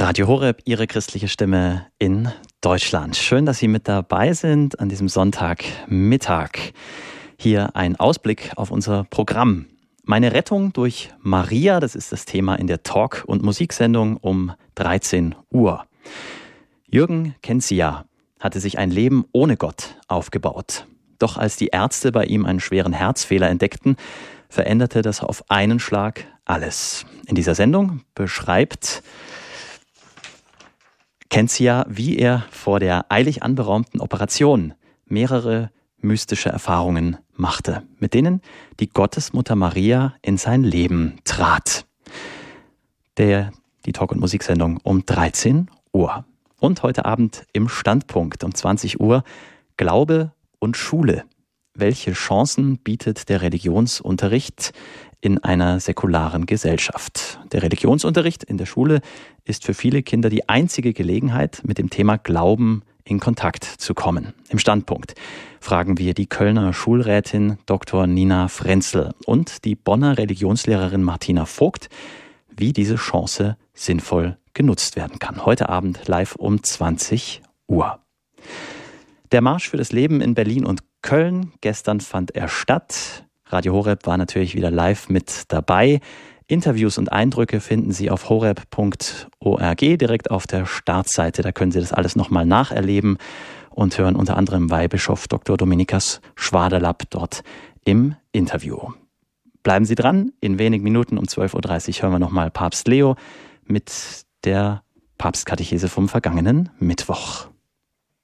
Radio Horeb, Ihre christliche Stimme in Deutschland. Schön, dass Sie mit dabei sind an diesem Sonntagmittag. Hier ein Ausblick auf unser Programm. Meine Rettung durch Maria, das ist das Thema in der Talk- und Musiksendung um 13 Uhr. Jürgen kennt sie ja, hatte sich ein Leben ohne Gott aufgebaut. Doch als die Ärzte bei ihm einen schweren Herzfehler entdeckten, veränderte das auf einen Schlag alles. In dieser Sendung beschreibt Kentzia, wie er vor der eilig anberaumten Operation mehrere mystische Erfahrungen machte, mit denen die Gottesmutter Maria in sein Leben trat. Die Talk- und Musiksendung um 13 Uhr. Und heute Abend im Standpunkt um 20 Uhr Glaube und Schule. Welche Chancen bietet der Religionsunterricht in einer säkularen Gesellschaft? Der Religionsunterricht in der Schule ist für viele Kinder die einzige Gelegenheit, mit dem Thema Glauben in Kontakt zu kommen. Im Standpunkt fragen wir die Kölner Schulrätin Dr. Nina Frenzel und die Bonner Religionslehrerin Martina Vogt, wie diese Chance sinnvoll genutzt werden kann. Heute Abend live um 20 Uhr. Der Marsch für das Leben in Berlin und Köln, gestern fand er statt. Radio Horeb war natürlich wieder live mit dabei. Interviews und Eindrücke finden Sie auf horeb.org, direkt auf der Startseite. Da können Sie das alles nochmal nacherleben und hören unter anderem Weihbischof Dr. Dominikas Schwaderlapp dort im Interview. Bleiben Sie dran, in wenigen Minuten um 12.30 Uhr hören wir nochmal Papst Leo mit der Papstkatechese vom vergangenen Mittwoch.